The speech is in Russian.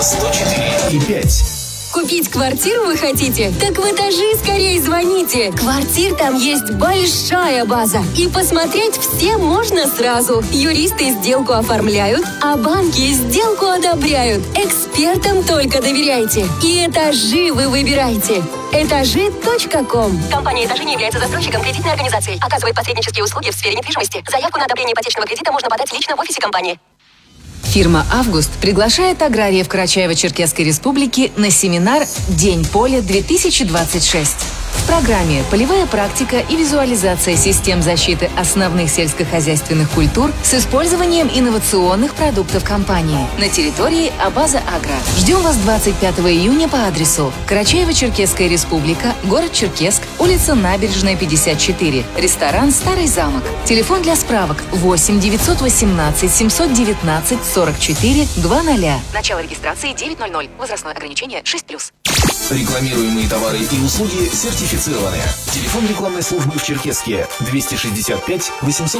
104,5. Купить квартиру вы хотите? Так в Этажи скорее звоните. Квартир там есть большая база. И посмотреть все можно сразу. Юристы сделку оформляют, а банки сделку одобряют. Экспертам только доверяйте. И Этажи вы выбираете. Этажи.ком. Компания «Этажи» не является застройщиком кредитной организации. Оказывает посреднические услуги в сфере недвижимости. Заявку на одобрение ипотечного кредита можно подать лично в офисе компании. Фирма «Август» приглашает аграриев Карачаево-Черкесской Республики на семинар «День поля-2026». В программе полевая практика и визуализация систем защиты основных сельскохозяйственных культур с использованием инновационных продуктов компании на территории Абаза Агро. Ждем вас 25 июня по адресу Карачаево-Черкесская Республика, город Черкесск, улица Набережная, 54, ресторан «Старый замок». Телефон для справок 8 918 719 44 00. Начало регистрации 9:00. Возрастное ограничение 6+. Рекламируемые товары и услуги сертифицированы. Телефон рекламной службы в Черкесске 265 800